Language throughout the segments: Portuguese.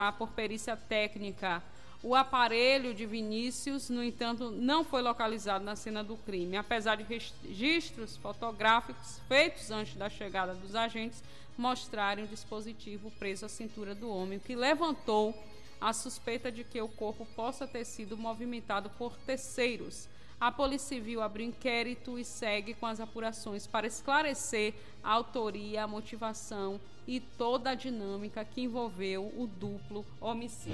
por perícia técnica. O aparelho de Vinícius, no entanto, não foi localizado na cena do crime. Apesar de registros fotográficos feitos antes da chegada dos agentes mostrarem o dispositivo preso à cintura do homem, o que levantou a suspeita de que o corpo possa ter sido movimentado por terceiros. A Polícia Civil abriu inquérito e segue com as apurações para esclarecer a autoria, a motivação e toda a dinâmica que envolveu o duplo homicídio.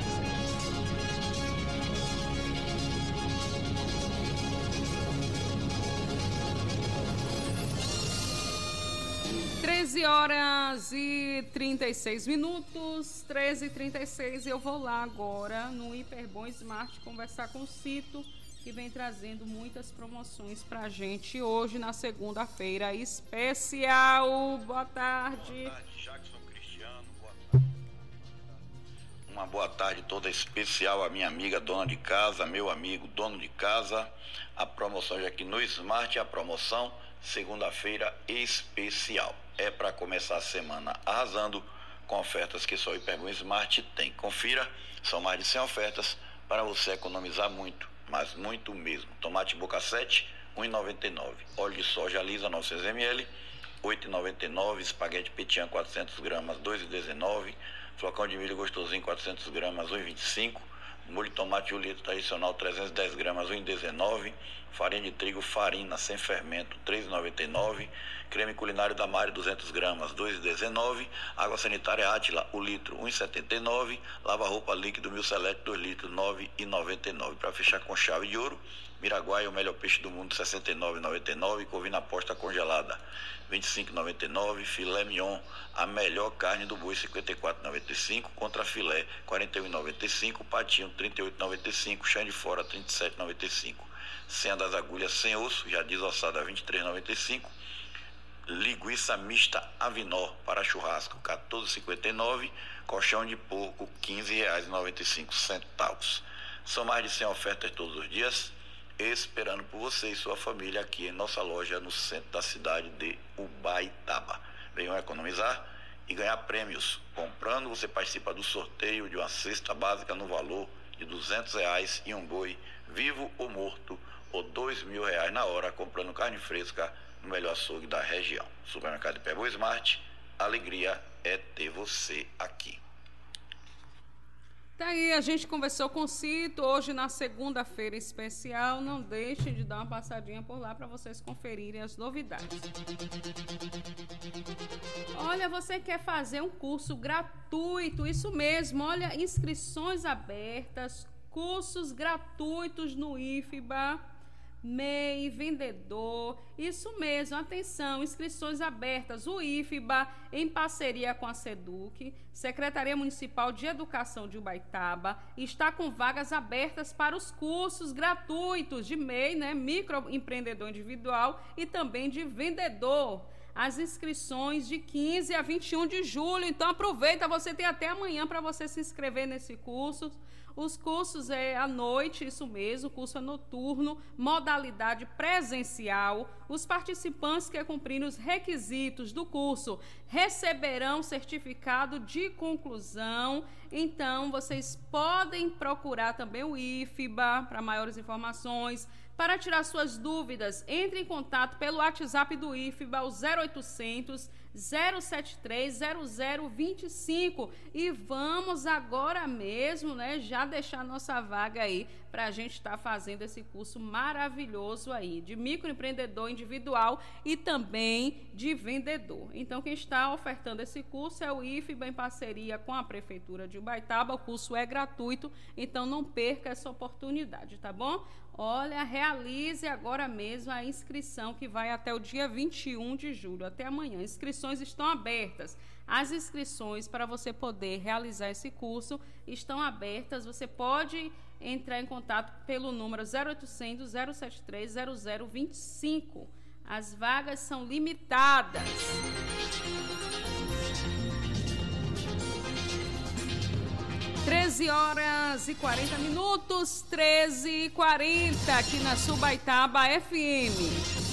13h36, 13h36, eu vou lá agora no Hiperbom Smart conversar com o Cito, que vem trazendo muitas promoções pra gente hoje na segunda-feira especial. Boa tarde. Boa tarde, Jackson Cristiano. Boa tarde. Uma boa tarde toda especial à minha amiga dona de casa, meu amigo dono de casa. A promoção já aqui no Smart, a promoção segunda-feira especial. É para começar a semana arrasando com ofertas que só o Hiperbom Smart tem. Confira, são mais de 100 ofertas para você economizar muito, mas muito mesmo. Tomate boca 7, R$ 1,99. Óleo de soja lisa 900 ml, R$ 8,99. Espaguete petian 400 gramas, R$ 2,19. Flocão de milho gostosinho 400 gramas, R$ 1,25. Molho de tomate 1 litro tradicional 310 gramas, R$ 1,19. Farinha de trigo Farina sem fermento, R$ 3,99. Creme culinário da Mari 200 gramas, R$ 2,19. Água sanitária Átila, o litro, R$ 1,79. Lava-roupa líquido Mil Select 2 litros, R$ 9,99. Para fechar com chave de ouro, Miraguaia, o melhor peixe do mundo, R$ 69,99. Corvina posta congelada, R$ 25,99. Filé mignon, a melhor carne do boi, R$ 54,95. Contra filé, R$ 41,95. Patinho, R$ 38,95. Chã de fora, R$ 37,95. Senha das agulhas sem osso, já desossada, R$ 23,95. Linguiça mista Avinó para churrasco, R$ 14,59. Colchão de porco, R$ 15,95. São mais de 100 ofertas todos os dias, esperando por você e sua família aqui em nossa loja no centro da cidade de Ubaitaba. Venham economizar e ganhar prêmios. Comprando, você participa do sorteio de uma cesta básica no valor de R$ 200 e um boi, vivo ou morto, ou R$ 2.000 na hora, comprando carne fresca no melhor açougue da região. Supermercado Hiperbom Smart, alegria é ter você aqui. Tá aí, a gente conversou com o Cito hoje na segunda-feira especial. Não deixem de dar uma passadinha por lá para vocês conferirem as novidades. Olha, você quer fazer um curso gratuito? Isso mesmo, olha, inscrições abertas, cursos gratuitos no IFBA, MEI, vendedor, isso mesmo, atenção, inscrições abertas, o IFBA, em parceria com a SEDUC, Secretaria Municipal de Educação de Ubaitaba, está com vagas abertas para os cursos gratuitos de MEI, né, microempreendedor individual e também de vendedor. As inscrições de 15 a 21 de julho, então aproveita, você tem até amanhã para você se inscrever nesse curso. Os cursos é à noite, isso mesmo, o curso é noturno, modalidade presencial. Os participantes que cumprirem os requisitos do curso receberão certificado de conclusão. Então, vocês podem procurar também o IFBA para maiores informações. Para tirar suas dúvidas, entre em contato pelo WhatsApp do IFBA, o 0800 073 0025. E vamos agora mesmo, né, já deixar nossa vaga aí para a gente estar fazendo esse curso maravilhoso aí, de microempreendedor individual e também de vendedor. Então, quem está ofertando esse curso é o IFBA em parceria com a Prefeitura de Ubaitaba. O curso é gratuito, então não perca essa oportunidade, tá bom? Olha, realize agora mesmo a inscrição que vai até o dia 21 de julho, até amanhã. Inscrições estão abertas. As inscrições para você poder realizar esse curso estão abertas. Você pode entrar em contato pelo número 0800 073 0025. As vagas são limitadas. 13h40, 13h40, aqui na Subaitaba FM.